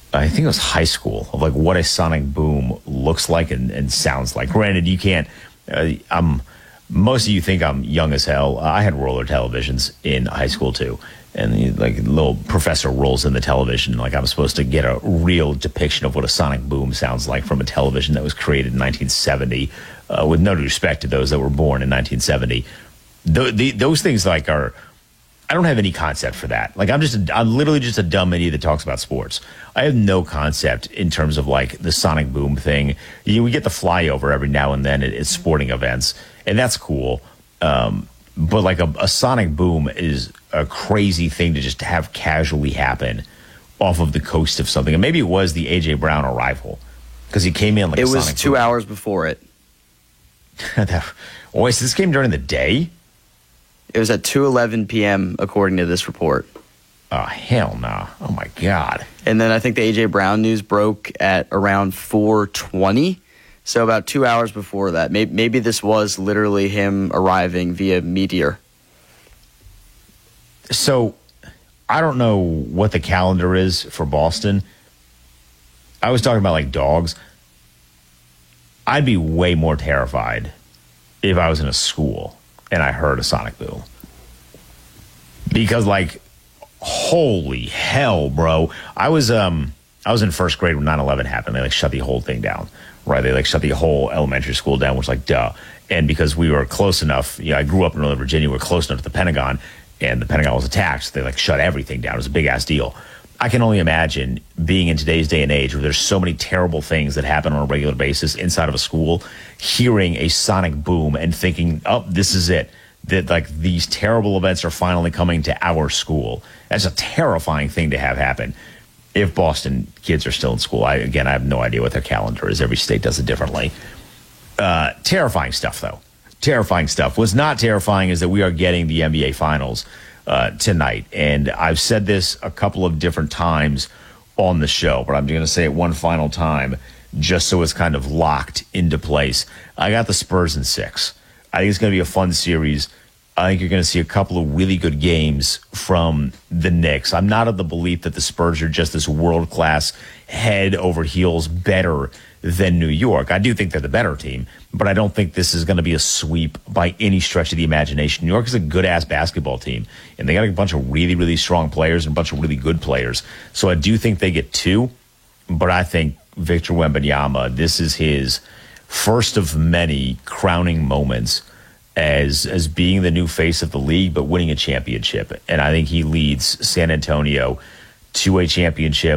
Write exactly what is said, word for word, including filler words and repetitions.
I think it was high school, of like what a sonic boom looks like and, and sounds like. Granted, you can't. Uh, I'm. Most of you think I'm young as hell. I had roller televisions in high school too, and the, like little professor rolls in the television, like I'm supposed to get a real depiction of what a sonic boom sounds like from a television that was created in nineteen seventy. Uh, with no respect to those that were born in nineteen seventy, Th- the, those things like are. I don't have any concept for that. Like I'm just, a, I'm literally just a dumb idiot that talks about sports. I have no concept in terms of like the sonic boom thing. You know, we get the flyover every now and then at, at sporting events, and that's cool. Um, but like a, a sonic boom is a crazy thing to just have casually happen off of the coast of something. And maybe it was the A J Brown arrival because he came in like it a was sonic two boom. hours before it. that, wait, so this came during the day? It was at two eleven p.m. according to this report. Oh, hell no. Oh, my God. And then I think the A J Brown news broke at around four twenty. So about two hours before that. Maybe, maybe this was literally him arriving via meteor. So I don't know what the calendar is for Boston. I was talking about like dogs. I'd be way more terrified if I was in a school and I heard a sonic boom. Because like, holy hell, bro. I was um I was in first grade when nine eleven happened. They like shut the whole thing down. Right? They like shut the whole elementary school down, which like duh. And because we were close enough, you know, I grew up in Northern Virginia, we were close enough to the Pentagon, and the Pentagon was attacked, so they like shut everything down. It was a big ass deal. I can only imagine being in today's day and age where there's so many terrible things that happen on a regular basis inside of a school, hearing a sonic boom and thinking, oh, this is it. That like these terrible events are finally coming to our school. That's a terrifying thing to have happen. If Boston kids are still in school, I, again, I have no idea what their calendar is. Every state does it differently. Uh, terrifying stuff, though. Terrifying stuff. What's not terrifying is that we are getting the N B A Finals uh, tonight. And I've said this a couple of different times on the show, but I'm going to say it one final time just so it's kind of locked into place. I got the Spurs in six. I think it's going to be a fun series. I think you're going to see a couple of really good games from the Knicks. I'm not of the belief that the Spurs are just this world-class, head over heels better than New York. I do think they're the better team, but I don't think this is going to be a sweep by any stretch of the imagination. New York is a good-ass basketball team, and they got a bunch of really, really strong players and a bunch of really good players. So I do think they get two, but I think Victor Wembanyama, this is his first of many crowning moments as as being the new face of the league, but winning a championship. And I think he leads San Antonio to a championship.